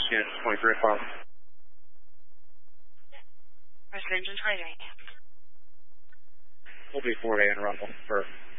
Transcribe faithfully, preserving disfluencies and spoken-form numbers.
unit twenty-three o'clock. Where's the engine trading? We'll be four day in Rumble for